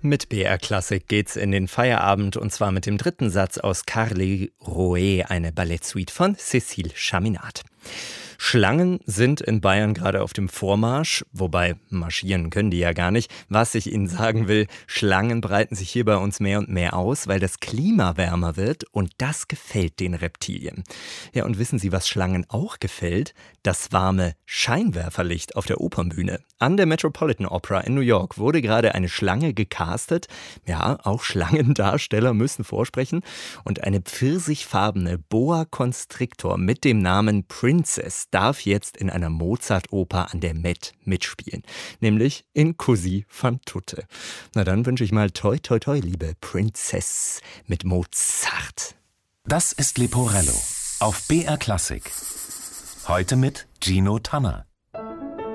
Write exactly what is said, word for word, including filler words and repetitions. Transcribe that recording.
Mit B R Klassik geht's in den Feierabend und zwar mit dem dritten Satz aus Carly Rouet, eine Ballettsuite von Cécile Chaminade. Schlangen sind in Bayern gerade auf dem Vormarsch, wobei marschieren können die ja gar nicht. Was ich Ihnen sagen will, Schlangen breiten sich hier bei uns mehr und mehr aus, weil das Klima wärmer wird und das gefällt den Reptilien. Ja, und wissen Sie, was Schlangen auch gefällt? Das warme Scheinwerferlicht auf der Opernbühne. An der Metropolitan Opera in New York wurde gerade eine Schlange gecastet. Ja, auch Schlangendarsteller müssen vorsprechen. Und eine pfirsichfarbene Boa Constrictor mit dem Namen Princess darf jetzt in einer Mozart-Oper an der Met mitspielen, nämlich in Così fan tutte. Na dann wünsche ich mal toi toi toi, liebe Princess mit Mozart. Das ist Leporello auf B R Klassik. Heute mit Gino Tanner.